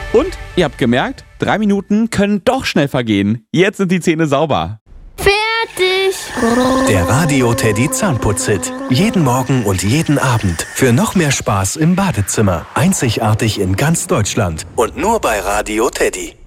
Und ihr habt gemerkt, 3 Minuten können doch schnell vergehen. Jetzt sind die Zähne sauber. Fertig! Der Radio Teddy Zahnputz-Hit. Jeden Morgen und jeden Abend. Für noch mehr Spaß im Badezimmer. Einzigartig in ganz Deutschland. Und nur bei Radio Teddy.